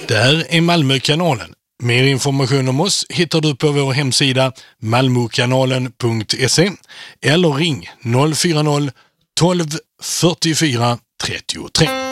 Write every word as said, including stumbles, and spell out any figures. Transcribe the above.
Det här är Malmökanalen. Mer information om oss hittar du på vår hemsida malmokanalen punkt se eller ring noll fyra noll tolv fyrtiofyra trettiotre.